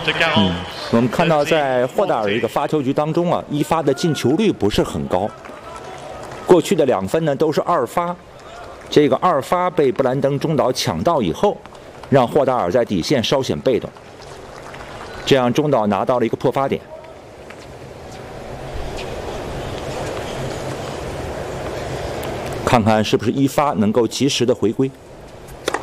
我们看到在霍达尔这个发球局当中啊，一发的进球率不是很高。过去的2分呢都是2发，这个2发被布兰登中岛抢到以后，让霍达尔在底线稍显被动，这样中岛拿到了一个破发点。看看是不是一发能够及时的回归。